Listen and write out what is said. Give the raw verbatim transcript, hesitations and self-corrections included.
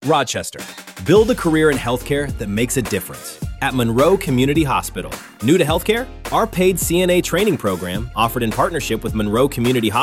Rochester. Build a career in healthcare that makes a difference. At Monroe Community Hospital. New to healthcare? Our paid C N A training program, offered in partnership with Monroe Community Hospital,